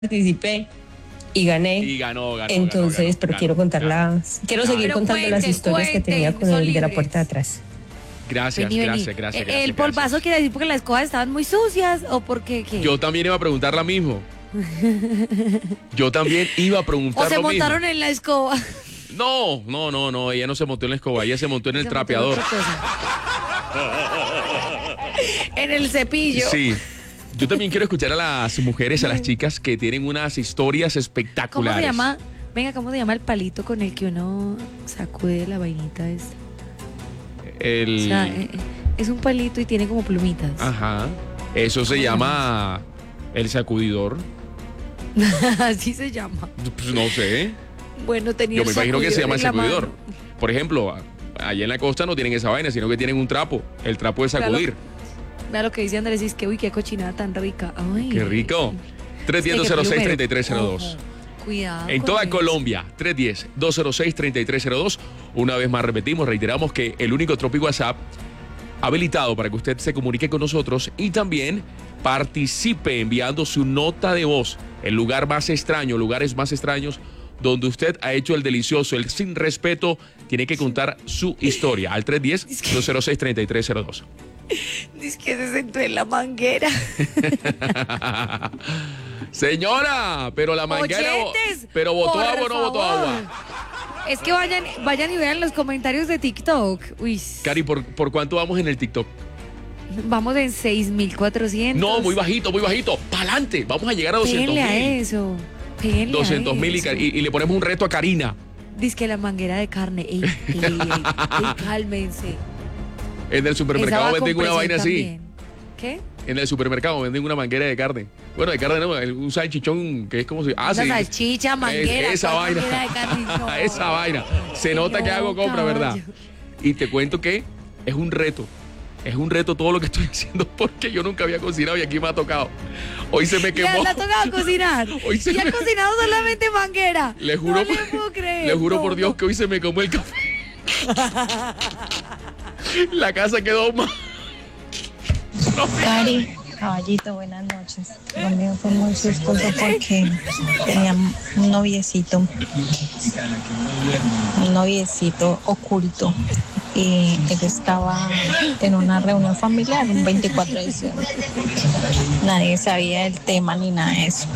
participé y gané. Y ganó. Entonces, pero quiero contarlas. Quiero seguir contando las historias que tenía con el de la puerta de atrás. Gracias. ¿El polvazo quiere decir porque las escobas estaban muy sucias o porque qué? Yo también iba a preguntar lo mismo. ¿O se montaron en la escoba? No, ella no se montó en la escoba, ella se montó en el trapeador. En el cepillo. Sí. Yo también quiero escuchar a las mujeres, a las chicas que tienen unas historias espectaculares. ¿Cómo se llama? Venga, ¿cómo se llama el palito con el que uno sacude la vainita esta? O sea, es un palito y tiene como plumitas. Ajá. Eso se llama el sacudidor. Así se llama. Pues no sé. Bueno, tenía. Yo me imagino que se llama el sacudidor. Por ejemplo, allá en la costa no tienen esa vaina, sino que tienen un trapo, el trapo de sacudir. Vea lo que dice Andrés, es que uy, qué cochinada tan rica. Ay, qué rico. 310-206-3302. Cuidado. En toda Colombia, 310-206-3302. Una vez más reiteramos que el único Tropi WhatsApp habilitado para que usted se comunique con nosotros y también participe enviando su nota de voz. El lugar más extraño, lugares más extraños donde usted ha hecho el delicioso, el sin respeto, tiene que contar su historia al 310-206-3302. Dice que se sentó en la manguera. Señora, pero la manguera. Oyentes, pero botó agua o no botó agua. Es que vayan y vean los comentarios de TikTok. Uy. Cari, ¿por cuánto vamos en el TikTok? Vamos en 6.400. No, muy bajito. Pa'lante. Vamos a llegar a 200.000. Péguenle a eso. 200.000 y le ponemos un reto a Karina. Dice que la manguera de carne. Ey, cálmense. En el supermercado venden una vaina así. ¿Qué? En el supermercado venden una manguera de carne. Bueno, de carne no, un salchichón que es como si... Una salchicha, manguera. Esa vaina. Manguera de carne, no. Esa vaina. Se nota que hago compra, ¿verdad? Y te cuento que es un reto. Es un reto todo lo que estoy haciendo porque yo nunca había cocinado y aquí me ha tocado. Hoy se me quemó. ¿Le ha tocado cocinar? ¿Y ha cocinado solamente manguera? Le juro, no le puedo creer. Le juro por Dios que hoy se me quemó el café. La casa quedó mal. Cari, caballito, buenas noches. Lo mío fue muy chistoso porque tenía un noviecito oculto. Y él estaba en una reunión familiar, un 24 de diciembre. Nadie sabía el tema ni nada de eso.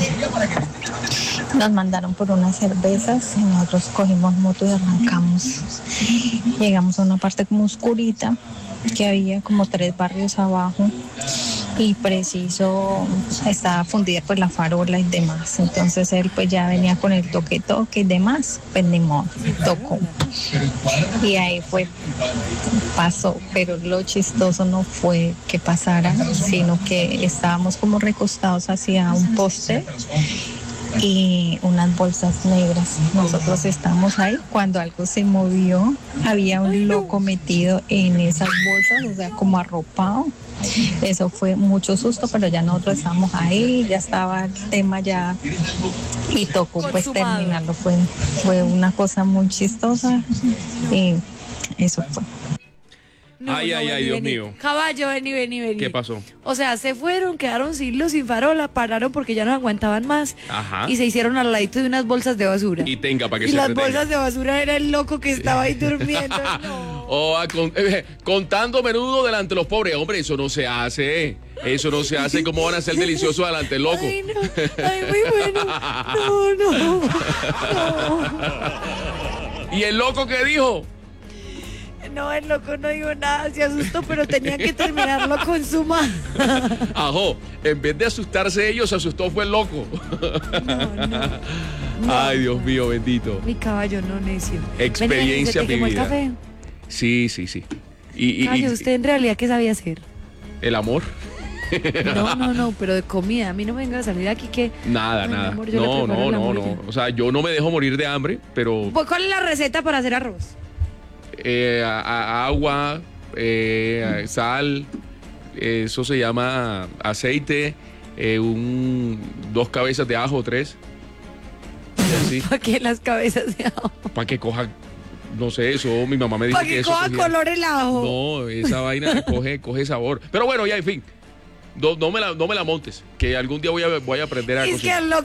Nos mandaron por unas cervezas y nosotros cogimos moto y arrancamos. Llegamos a una parte como oscurita, que había como 3 barrios abajo. Y preciso estaba fundida pues la farola y demás. Entonces él pues ya venía con el toque y demás, pues ni modo, tocó. Y ahí pasó, pero lo chistoso no fue que pasara, sino que estábamos como recostados hacia un poste y unas bolsas negras. Nosotros estábamos ahí cuando algo se movió, había un loco metido en esas bolsas, o sea, como arropado. Eso fue mucho susto, pero ya nosotros estábamos ahí, ya estaba el tema ya y tocó pues terminarlo. Fue una cosa muy chistosa y eso fue. Ay, Dios mío. Caballo, vení. ¿Qué pasó? O sea, se fueron, quedaron sin luz, sin farola, pararon porque ya no aguantaban más. Ajá. Y se hicieron al ladito de unas bolsas de basura. Y tenga para que y se las entretenga. bolsas de basura era el loco que estaba ahí durmiendo. No. Contando menudo delante de los pobres. Hombre, eso no se hace. Eso no se hace. ¿Cómo van a ser deliciosos delante del loco? Ay, no. Ay, muy bueno. No. ¿Y el loco qué dijo? No, el loco no dijo nada, se asustó, pero tenía que terminarlo con su mano. Ajo, en vez de asustarse ellos, se asustó fue el loco. No. Ay, Dios mío, bendito. Mi caballo, no necio. Experiencia ¿Se te quemó el vivida. café? Sí. Caballo, ¿usted en realidad qué sabía hacer? El amor. No, pero de comida. A mí no me venga a salir aquí que... Nada. Amor, no. O sea, yo no me dejo morir de hambre, pero... ¿Cuál es la receta para hacer arroz? Agua, sal, eso se llama aceite, 2 cabezas de ajo, 3. ¿Para qué las cabezas de ajo? Para que coja, no sé, eso mi mamá me dijo ¿Para que eso coja cogía. color el ajo? No, esa vaina coge sabor. Pero bueno, ya en fin. No me la montes, que algún día voy a aprender a cocinar. Es que